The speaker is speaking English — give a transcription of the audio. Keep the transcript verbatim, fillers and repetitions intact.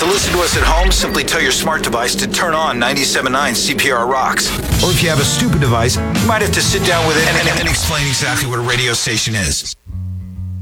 listen to us at home, simply tell your smart device to turn on ninety-seven point nine C P R Rocks. Or if you have a stupid device, you might have to sit down with it and, and, and explain exactly what a radio station is.